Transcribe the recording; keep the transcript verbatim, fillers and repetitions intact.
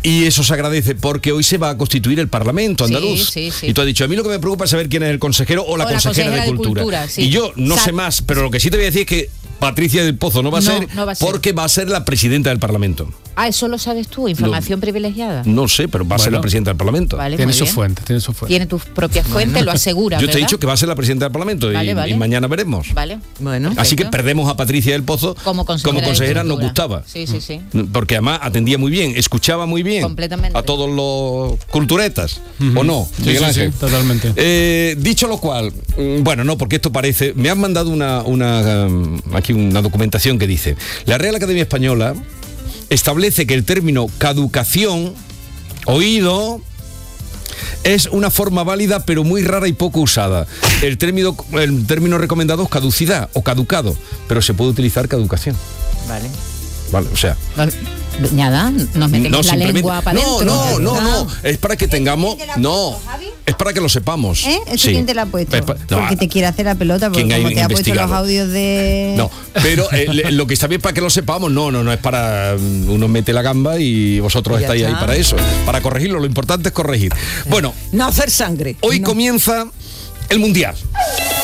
y eso se agradece porque hoy se va a constituir el Parlamento andaluz. Sí, sí, sí. Y tú has dicho, a mí lo que me preocupa es saber quién es el consejero o la, O la consejera, consejera de de Cultura. Cultura, sí. Y yo no Sa- sé más, pero lo que sí te voy a decir es que Patricia del Pozo no va a No, ser no va a ser. porque va a ser la presidenta del Parlamento. Ah, eso lo sabes tú, información privilegiada. No sé, pero va a ser Bueno. la presidenta del Parlamento. Vale, Tiene muy su bien. fuente, tiene su fuente. Tiene tus propias fuentes, lo asegura, Yo te he ¿verdad? dicho que va a ser la presidenta del Parlamento y- Vale, vale. y mañana veremos. Vale. Bueno. Así que Perfecto. perdemos a Patricia del Pozo Como consejera, de consejera nos Cultura. gustaba. Sí, sí, sí. Porque además atendía muy bien, escuchaba muy bien Completamente. a todos los culturetas, ¿o no? Sí, Miguel sí, Ángel? sí, totalmente. Eh, dicho lo cual, mm, bueno, no, porque esto parece... Me han mandado una, una um, aquí una documentación que dice: la Real Academia Española establece que el término caducación, oído, es una forma válida pero muy rara y poco usada. El término, el término recomendado es caducidad o caducado, pero se puede utilizar caducación. Vale. Vale, o sea... Nada, nos metemos No, la simplemente- lengua para no, adentro. no, no, no, Ah. es para que tengamos, ¿Quién te la ha no, puesto, Javi? es para que lo sepamos. ¿Eh? ¿Eso Sí. quién te la ha puesto? Es pa- no, porque ah, te quiere hacer la pelota, porque ¿quién ha como te ha puesto investigado? los audios de... No, pero eh, le- lo que está bien para que lo sepamos, no, no, no es para mm, uno mete la gamba y vosotros Ya estáis ahí está. para eso, para corregirlo, lo importante es corregir. Bueno, No hacer sangre. hoy No. comienza el Mundial.